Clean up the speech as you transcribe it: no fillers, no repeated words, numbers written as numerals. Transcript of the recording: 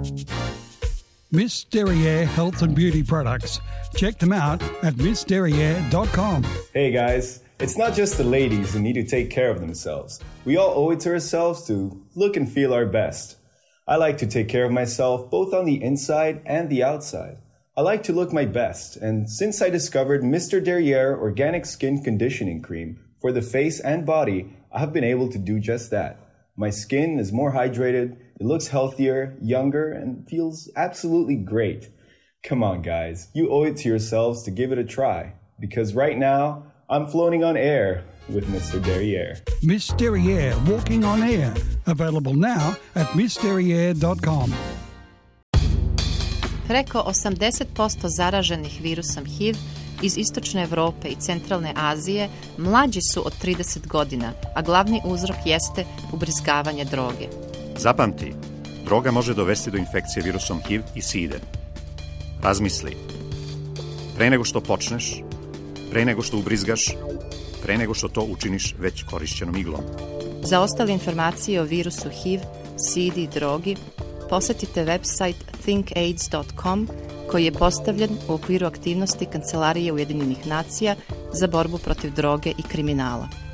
Miss Derriere Health and Beauty Products. Check them out at missderriere.com. Hey guys, it's not just the ladies who need to take care of themselves. We all owe it to ourselves to look and feel our best. I like to take care of myself both on the inside and the outside. I like to look my best, and since I discovered Mr. Derriere Organic Skin Conditioning Cream for the face and body, I have been able to do just that. My skin is more hydrated, it looks healthier, younger, and feels absolutely great. Come on guys, you owe it to yourselves to give it a try, because right now, I'm floating on air with Mr. Derriere. Miss Derriere Walking on Air. Available now at missderriere.com. Preko 80% zaraženih virusom HIV iz Istočne Evrope i Centralne Azije mlađi su od 30 godina, a glavni uzrok jeste ubrizgavanje droge. Zapamti, droga može dovesti do infekcije virusom HIV i side. Razmisli. Pre nego što počneš, pre nego što ubrizgaš, pre nego što to učiniš već korišćenom iglom. Za ostale informacije o virusu HIV, sidi i drogi, posetite website thinkaids.com koji je postavljen u okviru aktivnosti Kancelarije Ujedinjenih nacija za borbu protiv droge i kriminala.